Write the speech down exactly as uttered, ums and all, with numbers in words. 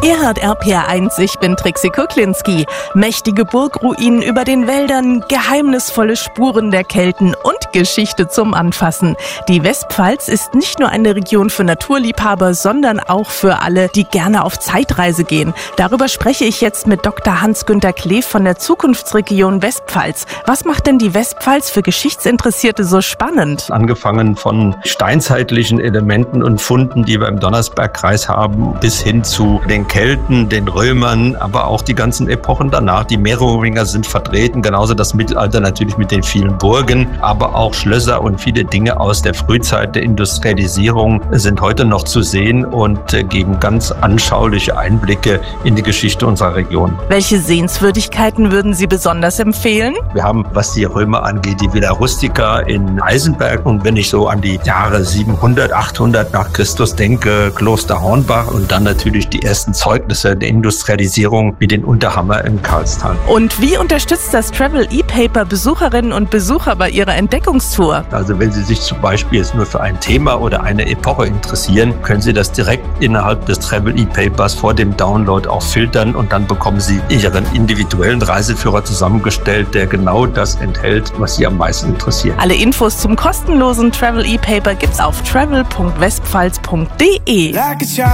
Ihr hört R P R eins, ich bin Trixie Kuklinski. Mächtige Burgruinen über den Wäldern, geheimnisvolle Spuren der Kelten und Geschichte zum Anfassen. Die Westpfalz ist nicht nur eine Region für Naturliebhaber, sondern auch für alle, die gerne auf Zeitreise gehen. Darüber spreche ich jetzt mit Doktor Hans-Günter Kleef von der Zukunftsregion Westpfalz. Was macht denn die Westpfalz für Geschichtsinteressierte so spannend? Angefangen von steinzeitlichen Elementen und Funden, die wir im Donnersbergkreis haben, bis hin zu den Kelten, den Römern, aber auch die ganzen Epochen danach. Die Merowinger sind vertreten, genauso das Mittelalter natürlich mit den vielen Burgen, aber auch Schlösser und viele Dinge aus der Frühzeit der Industrialisierung sind heute noch zu sehen und geben ganz anschauliche Einblicke in die Geschichte unserer Region. Welche Sehenswürdigkeiten würden Sie besonders empfehlen? Wir haben, was die Römer angeht, die Villa Rustica in Eisenberg, und wenn ich so an die Jahre siebenhundert, achthundert nach Christus denke, Kloster Hornbach und dann natürlich die ersten Zeugnisse der Industrialisierung wie den Unterhammer in Karlstal. Und wie unterstützt das Travel E-Paper Besucherinnen und Besucher bei ihrer Entdeckungstour? Also wenn Sie sich zum Beispiel jetzt nur für ein Thema oder eine Epoche interessieren, können Sie das direkt innerhalb des Travel E-Papers vor dem Download auch filtern und dann bekommen Sie Ihren individuellen Reiseführer zusammengestellt, der genau das enthält, was Sie am meisten interessiert. Alle Infos zum kostenlosen Travel E-Paper gibt's auf travel punkt westpfalz punkt de.